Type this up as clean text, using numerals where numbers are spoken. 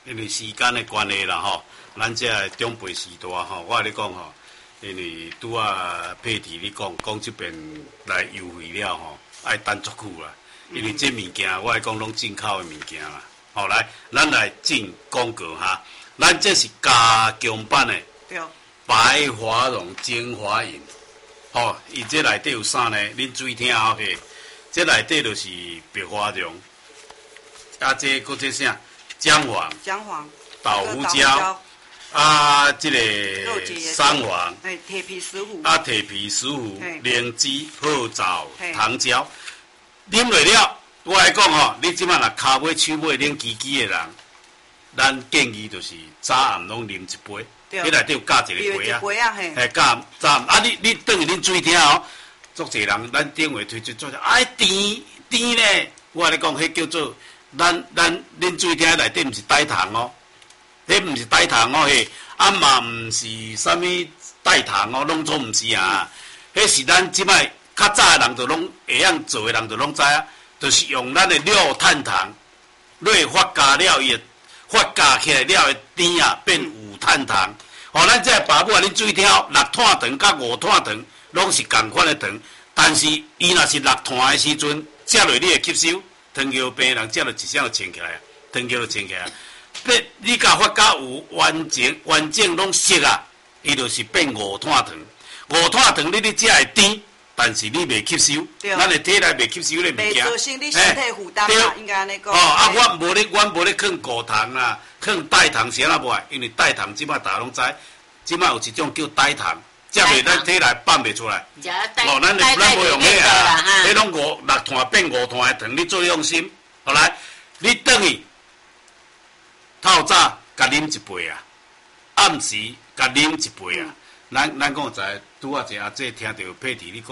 因为时间的关系啦吼，咱这长辈时代吼，我跟你讲吼，因为拄啊配题你讲这边来优惠了吼，爱等足久啦。因为这物件我来讲拢进口的物件啦。好，来，咱来进广告哈。咱这是加强版的白华绒精华饮。吼，伊这内底有啥呢？恁注意听好嘿，这内底就是白花绒，啊，这搁这啥？姜黄、豆腐椒，啊，这个三黄， 铁皮石斛， 啊，铁皮石斛、灵芝、泡枣、糖胶，啉落了，我来讲吼，你即摆若骹尾、手尾啉机的人，咱建议就是早暗拢啉一杯。迄内底有加一个杯啊，嘿，加早啊！你等于恁注意听哦，足侪人咱电话推出做哎甜咧，我跟你讲，迄叫做恁注意听，内底毋是代糖哦，迄毋是代糖哦，嘿，啊嘛毋是啥物代糖哦，拢总毋是啊，迄是咱即摆较早的人就拢会晓做的人就拢知啊，就是用咱的六碳糖，瑞发酵了伊发酵起来了的甜啊变五碳糖。吼，咱这爸母啊，恁注意听哦，六碳糖甲五碳糖拢是共款的糖，但是伊若是六碳的时阵，食落你会吸收。糖尿病人食落一声就清起来啊，糖尿就清起来。你甲发酵有完整拢熟啊，伊就是变五碳糖。五碳糖你食会甜，但是你袂吸收，咱的体内袂吸收的物件。 袂造成你身体负担嘛，应该安尼讲。 哦，啊，阮无咧放果糖啊。放代糖是安怎无啊？因为代糖即摆大家拢知，即摆有一种叫代糖，食袂咱体内放袂出来。哦，咱无用迄啊，迄种六碳变五碳的糖，你做用心。后来你等于透早甲啉一杯啊，暗时甲啉一杯啊。咱讲知，拄仔一阿姐听到佩蒂你讲。